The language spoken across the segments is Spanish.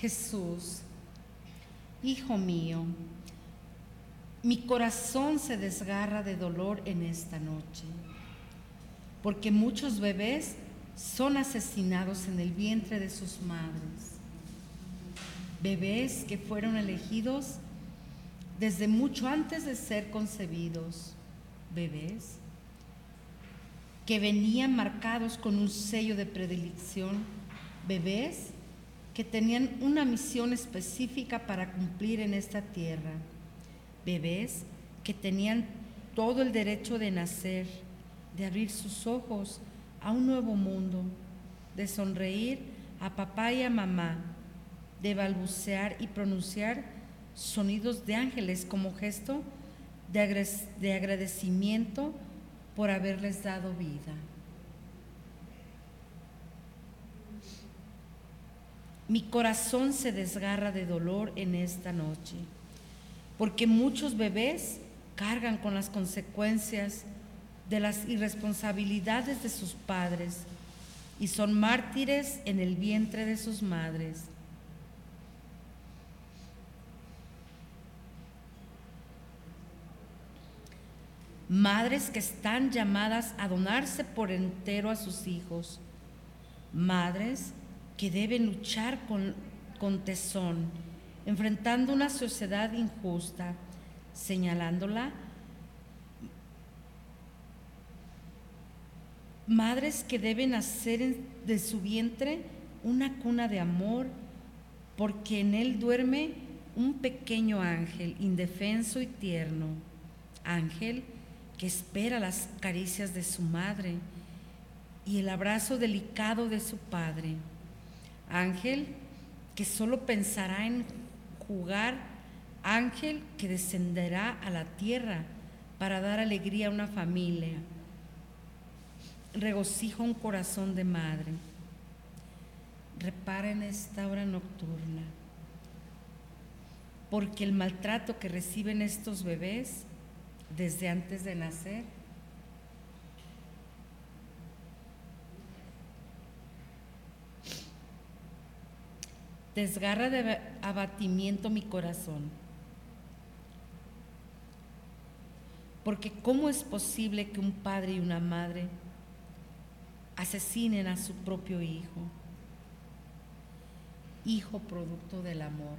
Jesús, Hijo mío, mi corazón se desgarra de dolor en esta noche, porque muchos bebés son asesinados en el vientre de sus madres. Bebés que fueron elegidos desde mucho antes de ser concebidos. Bebés que venían marcados con un sello de predilección. Bebés que tenían una misión específica para cumplir en esta tierra. Bebés que tenían todo el derecho de nacer, de abrir sus ojos a un nuevo mundo, de sonreír a papá y a mamá, de balbucear y pronunciar sonidos de ángeles como gesto de agradecimiento por haberles dado vida. Mi corazón se desgarra de dolor en esta noche, porque muchos bebés cargan con las consecuencias de las irresponsabilidades de sus padres y son mártires en el vientre de sus madres. Madres que están llamadas a donarse por entero a sus hijos. Madres que deben luchar con tesón, enfrentando una sociedad injusta, señalándola. Madres que deben hacer de su vientre una cuna de amor, porque en él duerme un pequeño ángel indefenso y tierno, ángel que espera las caricias de su madre y el abrazo delicado de su padre, ángel que solo pensará en jugar, ángel que descenderá a la tierra para dar alegría a una familia, regocija un corazón de madre. Repara en esta hora nocturna, porque el maltrato que reciben estos bebés desde antes de nacer desgarra de abatimiento mi corazón, porque ¿cómo es posible que un padre y una madre asesinen a su propio hijo, hijo producto del amor?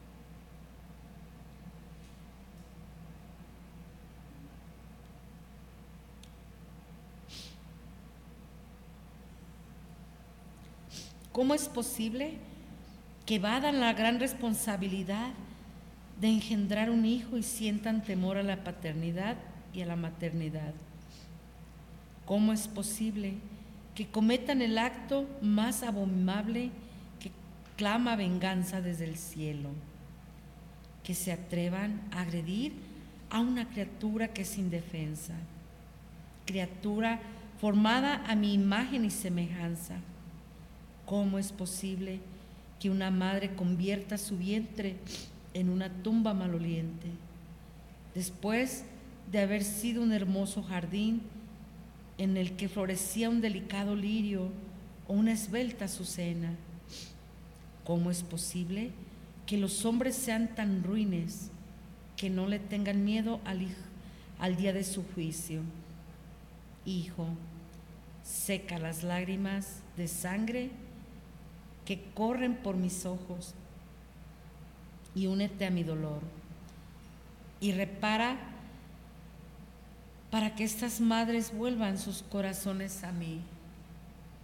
¿Cómo es posible que evadan la gran responsabilidad de engendrar un hijo y sientan temor a la paternidad y a la maternidad? ¿Cómo es posible que cometan el acto más abominable que clama venganza desde el cielo? Que se atrevan a agredir a una criatura que es indefensa, criatura formada a mi imagen y semejanza. ¿Cómo es posible que una madre convierta su vientre en una tumba maloliente, después de haber sido un hermoso jardín en el que florecía un delicado lirio o una esbelta azucena? ¿Cómo es posible que los hombres sean tan ruines que no le tengan miedo al día de su juicio? Hijo, seca las lágrimas de sangre que corren por mis ojos y únete a mi dolor y repara para que estas madres vuelvan sus corazones a mí.